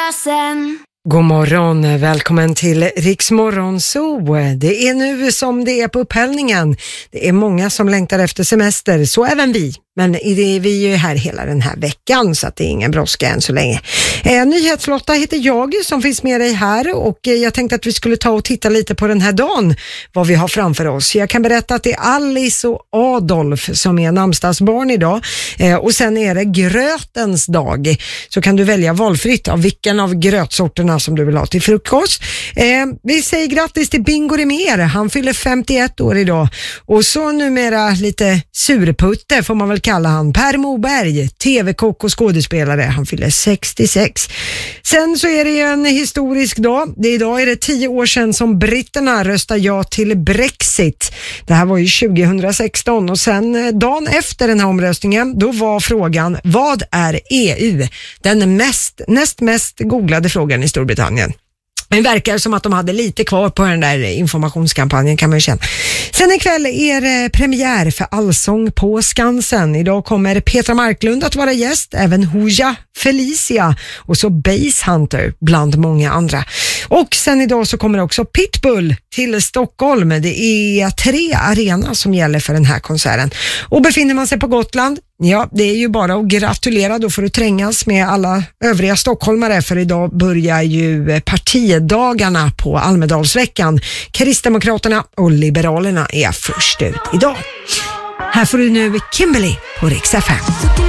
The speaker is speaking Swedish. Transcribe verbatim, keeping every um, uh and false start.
sen. God morgon, välkommen till Riksmorgon Zoo. Det är nu som det är på upphällningen. Det är många som längtar efter semester, så även vi. Men det är vi ju här hela den här veckan, så att det är ingen brådska än så länge. Eh, Nyhetslotta heter jag som finns med dig här, och eh, jag tänkte att vi skulle ta och titta lite på den här dagen, vad vi har framför oss. Jag kan berätta att det är Alice och Adolf som är namnsdagsbarn idag, eh, och sen är det grötens dag. Så kan du välja valfritt av vilken av grötsorterna som du vill ha till frukost. Eh, vi säger grattis till Bingo Rimér, han fyller femtioett år idag. Och så numera lite surputte får man väl kalla han, Per Moberg, tv-kock och skådespelare, han fyller sextiosex. Sen så är det ju en historisk dag. Det idag är det tio år sedan som britterna röstade ja till Brexit. Det här var ju tjugohundrasexton, och sen dagen efter den här omröstningen, då var frågan: vad är E U? Den mest, näst mest googlade frågan i Storbritannien. Det verkar som att de hade lite kvar på den där informationskampanjen, kan man ju känna. Sen ikväll är det premiär för Allsång på Skansen. Idag kommer Petra Marklund att vara gäst, även Hooja, Felicia och så Base Hunter bland många andra. Och sen idag så kommer också Pitbull till Stockholm. Det är tre arenor som gäller för den här konserten. Och befinner man sig på Gotland, ja, det är ju bara att gratulera. Då får du trängas med alla övriga stockholmare, för idag börjar ju partidagarna på Almedalsveckan. Kristdemokraterna och Liberalerna är först ut idag. Här får du nu Kimberly på Rix F M.